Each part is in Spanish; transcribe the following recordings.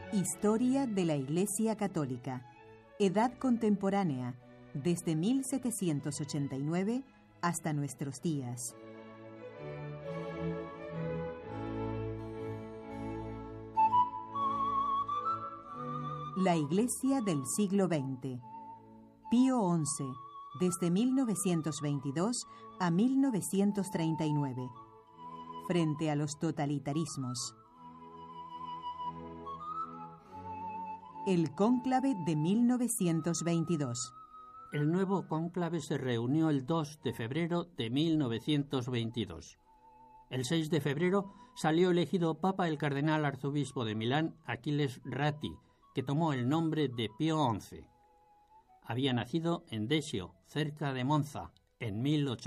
Historia de la Iglesia Católica. Edad contemporánea, desde 1789 hasta nuestros días. La Iglesia del siglo XX. Pío XI, desde 1922 a 1939. Frente a los totalitarismos. El cónclave de 1922. El nuevo cónclave se reunió el 2 de febrero de 1922. El 6 de febrero salió elegido papa el cardenal arzobispo de Milán, Achilles Ratti, que tomó el nombre de Pío XI. Había nacido en Desio, cerca de Monza, en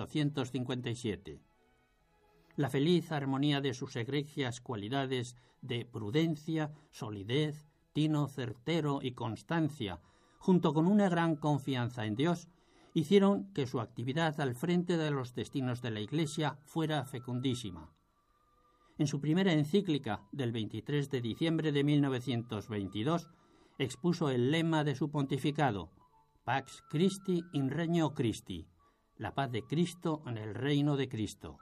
1857. La feliz armonía de sus egregias cualidades de prudencia, solidez, tino certero y constancia, junto con una gran confianza en Dios, hicieron que su actividad al frente de los destinos de la Iglesia fuera fecundísima. En su primera encíclica, del 23 de diciembre de 1922, expuso el lema de su pontificado, Pax Christi in Regno Christi, la paz de Cristo en el reino de Cristo.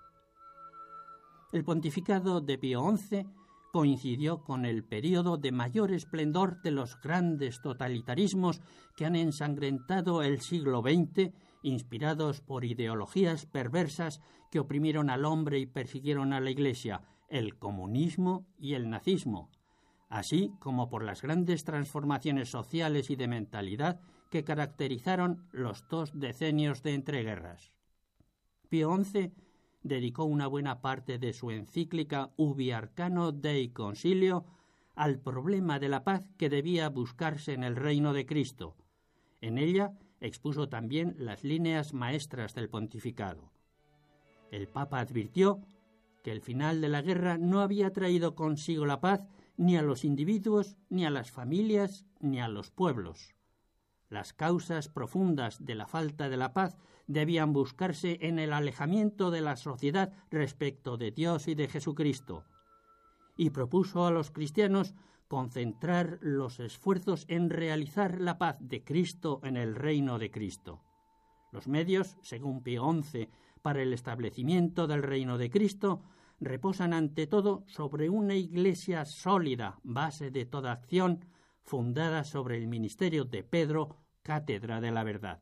El pontificado de Pío XI coincidió con el período de mayor esplendor de los grandes totalitarismos que han ensangrentado el siglo XX, inspirados por ideologías perversas que oprimieron al hombre y persiguieron a la Iglesia, el comunismo y el nazismo, así como por las grandes transformaciones sociales y de mentalidad que caracterizaron los 2 decenios de entreguerras. Pío XI dedicó una buena parte de su encíclica Ubi Arcano Dei Consilio al problema de la paz que debía buscarse en el reino de Cristo. En ella expuso también las líneas maestras del pontificado. El Papa advirtió que el final de la guerra no había traído consigo la paz ni a los individuos, ni a las familias, ni a los pueblos. Las causas profundas de la falta de la paz debían buscarse en el alejamiento de la sociedad respecto de Dios y de Jesucristo, y propuso a los cristianos concentrar los esfuerzos en realizar la paz de Cristo en el reino de Cristo. Los medios, según Pío XI, para el establecimiento del reino de Cristo reposan ante todo sobre una iglesia sólida, base de toda acción, fundada sobre el ministerio de Pedro, cátedra de la verdad.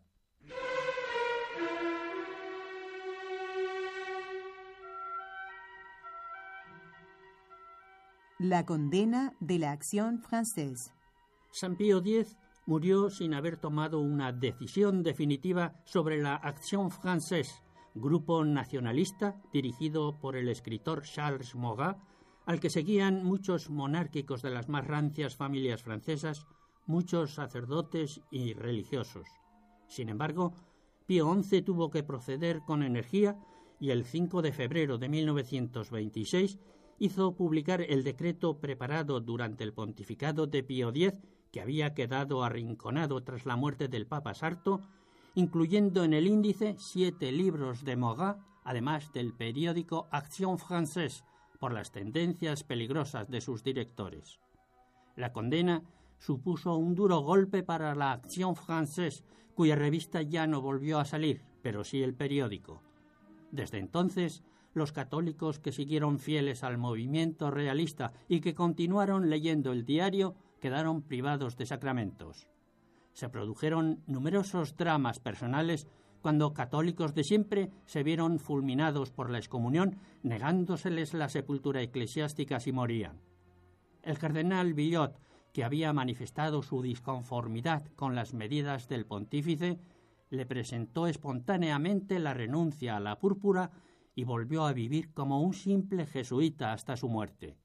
La condena de la Acción Française. San Pío X murió sin haber tomado una decisión definitiva sobre la Acción Française, grupo nacionalista dirigido por el escritor Charles Maurras, al que seguían muchos monárquicos de las más rancias familias francesas, muchos sacerdotes y religiosos. Sin embargo, Pío XI tuvo que proceder con energía y el 5 de febrero de 1926 hizo publicar el decreto preparado durante el pontificado de Pío X, que había quedado arrinconado tras la muerte del Papa Sarto, incluyendo en el índice 7 libros de Maurras, además del periódico Action Française, por las tendencias peligrosas de sus directores. La condena supuso un duro golpe para la Action Française, cuya revista ya no volvió a salir, pero sí el periódico. Desde entonces, los católicos que siguieron fieles al movimiento realista y que continuaron leyendo el diario quedaron privados de sacramentos. Se produjeron numerosos dramas personales cuando católicos de siempre se vieron fulminados por la excomunión, negándoseles la sepultura eclesiástica si morían. El cardenal Villot, que había manifestado su disconformidad con las medidas del pontífice, le presentó espontáneamente la renuncia a la púrpura y volvió a vivir como un simple jesuita hasta su muerte.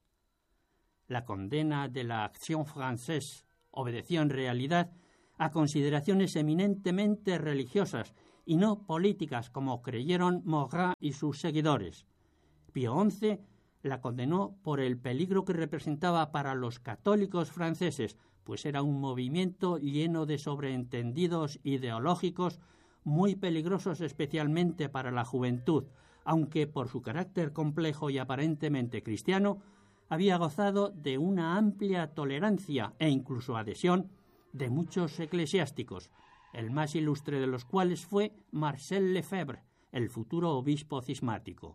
La condena de la Action Française obedeció en realidad a consideraciones eminentemente religiosas y no políticas como creyeron Maurras y sus seguidores. Pío XI la condenó por el peligro que representaba para los católicos franceses, pues era un movimiento lleno de sobreentendidos ideológicos muy peligrosos especialmente para la juventud, aunque por su carácter complejo y aparentemente cristiano, había gozado de una amplia tolerancia e incluso adhesión de muchos eclesiásticos, el más ilustre de los cuales fue Marcel Lefebvre, el futuro obispo cismático.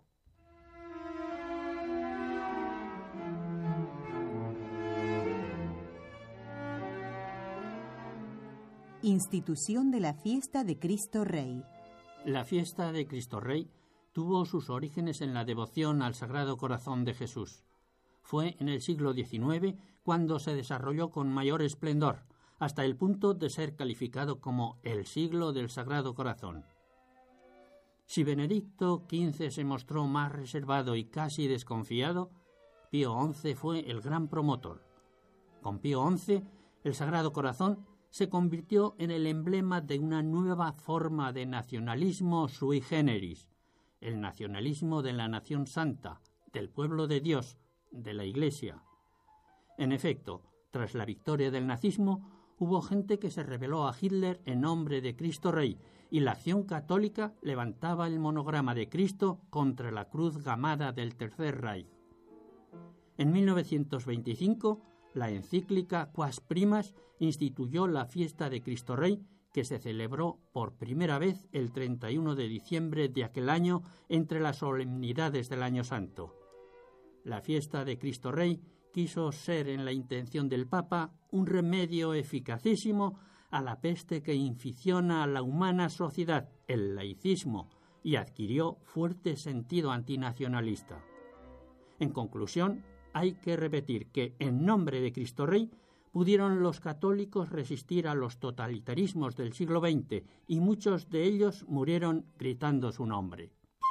Institución de la fiesta de Cristo Rey. La fiesta de Cristo Rey tuvo sus orígenes en la devoción al Sagrado Corazón de Jesús. Fue en el siglo XIX cuando se desarrolló con mayor esplendor, hasta el punto de ser calificado como el siglo del Sagrado Corazón. Si Benedicto XV se mostró más reservado y casi desconfiado, Pío XI fue el gran promotor. Con Pío XI, el Sagrado Corazón se convirtió en el emblema de una nueva forma de nacionalismo sui generis, el nacionalismo de la nación santa, del pueblo de Dios, de la Iglesia. En efecto, tras la victoria del nazismo, hubo gente que se rebeló a Hitler en nombre de Cristo Rey, y la Acción Católica levantaba el monograma de Cristo contra la cruz gamada del Tercer Reich. En 1925, la encíclica Quas Primas instituyó la fiesta de Cristo Rey, que se celebró por primera vez el 31 de diciembre de aquel año entre las solemnidades del Año Santo. La fiesta de Cristo Rey quiso ser, en la intención del Papa, un remedio eficacísimo a la peste que inficiona a la humana sociedad, el laicismo, y adquirió fuerte sentido antinacionalista. En conclusión, hay que repetir que, en nombre de Cristo Rey, pudieron los católicos resistir a los totalitarismos del siglo XX y muchos de ellos murieron gritando su nombre.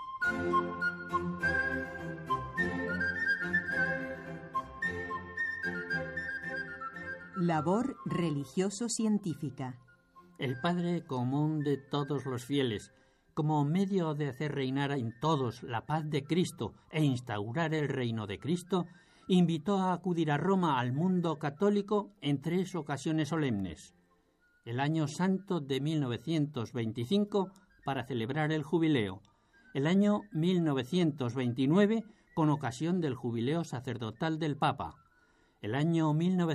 Labor religioso-científica. El Padre común de todos los fieles, como medio de hacer reinar en todos la paz de Cristo e instaurar el reino de Cristo, invitó a acudir a Roma al mundo católico en 3 ocasiones solemnes. El Año Santo de 1925 para celebrar el jubileo, el año 1929 con ocasión del jubileo sacerdotal del Papa, el año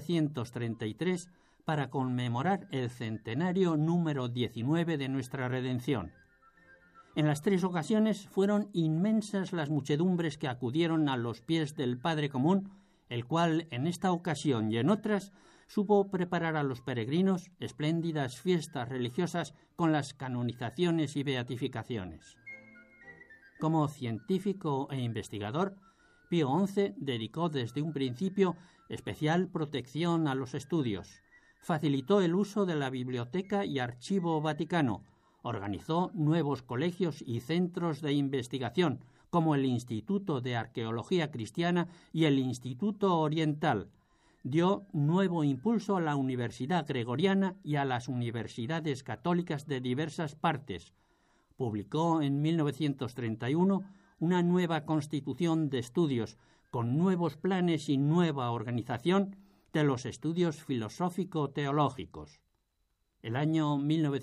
1933 para conmemorar el centenario número 19 de nuestra redención. En las 3 ocasiones fueron inmensas las muchedumbres que acudieron a los pies del Padre Común, el cual en esta ocasión y en otras supo preparar a los peregrinos espléndidas fiestas religiosas con las canonizaciones y beatificaciones. Como científico e investigador, Pío XI dedicó desde un principio especial protección a los estudios, facilitó el uso de la Biblioteca y Archivo Vaticano, organizó nuevos colegios y centros de investigación, como el Instituto de Arqueología Cristiana y el Instituto Oriental. Dio nuevo impulso a la Universidad Gregoriana y a las universidades católicas de diversas partes. Publicó en 1931 una nueva constitución de estudios, con nuevos planes y nueva organización de los estudios filosófico-teológicos. El año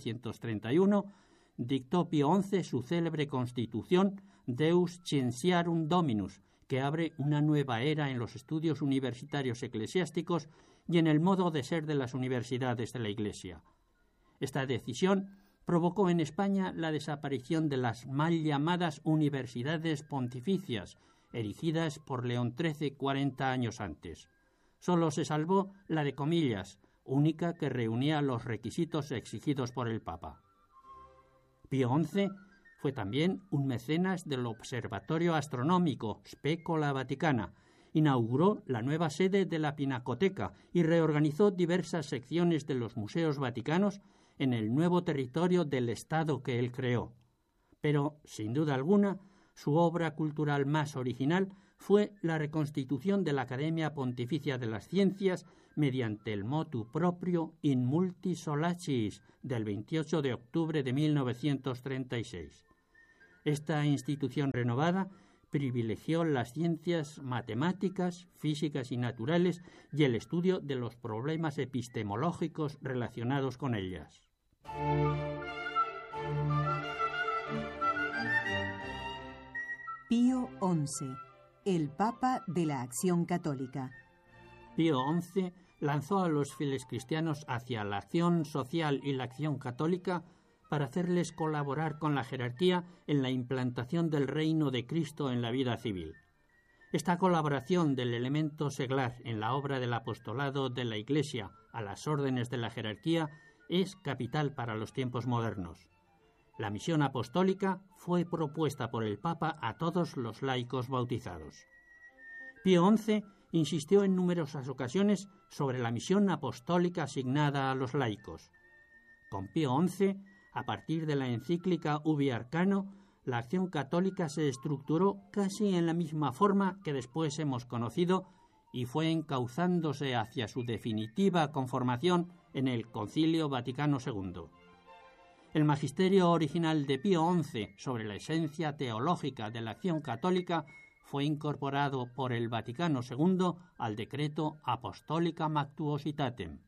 1931 dictó Pío XI su célebre constitución Deus Scientiarum Dominus, que abre una nueva era en los estudios universitarios eclesiásticos y en el modo de ser de las universidades de la Iglesia. Esta decisión provocó en España la desaparición de las mal llamadas universidades pontificias, erigidas por León XIII 40 años antes. Solo se salvó la de Comillas, única que reunía los requisitos exigidos por el Papa. Pío XI fue también un mecenas del Observatorio Astronómico Specola Vaticana, inauguró la nueva sede de la Pinacoteca y reorganizó diversas secciones de los museos vaticanos en el nuevo territorio del Estado que él creó. Pero, sin duda alguna, su obra cultural más original fue la reconstitución de la Academia Pontificia de las Ciencias mediante el motu proprio In Multis Solacis del 28 de octubre de 1936. Esta institución renovada privilegió las ciencias matemáticas, físicas y naturales y el estudio de los problemas epistemológicos relacionados con ellas. Pío XI, El Papa de la Acción Católica. Pío XI lanzó a los fieles cristianos hacia la acción social y la acción católica para hacerles colaborar con la jerarquía en la implantación del reino de Cristo en la vida civil. Esta colaboración del elemento seglar en la obra del apostolado de la Iglesia a las órdenes de la jerarquía es capital para los tiempos modernos. La misión apostólica fue propuesta por el Papa a todos los laicos bautizados. Pío XI insistió en numerosas ocasiones sobre la misión apostólica asignada a los laicos. Con Pío XI, a partir de la encíclica Ubi Arcano, la acción católica se estructuró casi en la misma forma que después hemos conocido y fue encauzándose hacia su definitiva conformación en el Concilio Vaticano II. El magisterio original de Pío XI sobre la esencia teológica de la acción católica fue incorporado por el Vaticano II al decreto Apostolica Mactuositatem.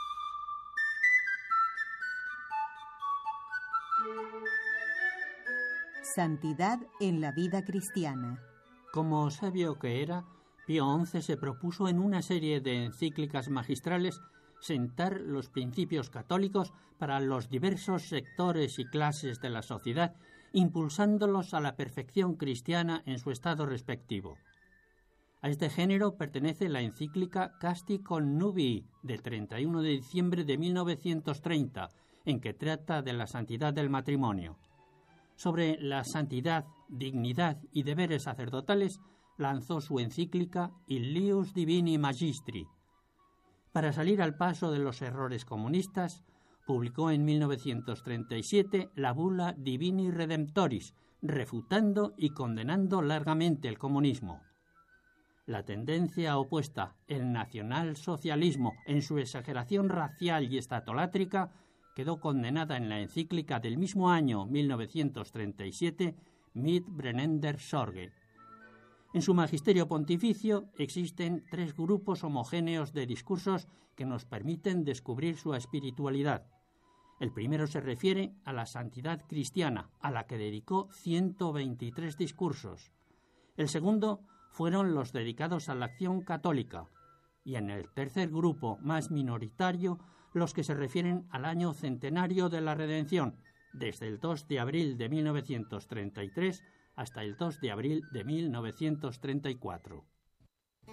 Santidad en la vida cristiana. Como sabio que era, Pío XI se propuso en una serie de encíclicas magistrales sentar los principios católicos para los diversos sectores y clases de la sociedad, impulsándolos a la perfección cristiana en su estado respectivo. A este género pertenece la encíclica Casti Connubii del 31 de diciembre de 1930, en que trata de la santidad del matrimonio. Sobre la santidad, dignidad y deberes sacerdotales, lanzó su encíclica Illius Divini Magistri. Para salir al paso de los errores comunistas, publicó en 1937 la bula Divini Redemptoris, refutando y condenando largamente el comunismo. La tendencia opuesta, el nacionalsocialismo, en su exageración racial y estatolátrica, quedó condenada en la encíclica del mismo año 1937, Mit brennender Sorge. En su magisterio pontificio existen 3 grupos homogéneos de discursos que nos permiten descubrir su espiritualidad. El primero se refiere a la santidad cristiana, a la que dedicó 123 discursos. El segundo fueron los dedicados a la acción católica. Y en el tercer grupo, más minoritario, los que se refieren al año centenario de la Redención, desde el 2 de abril de 1933 hasta el 2 de abril de 1934.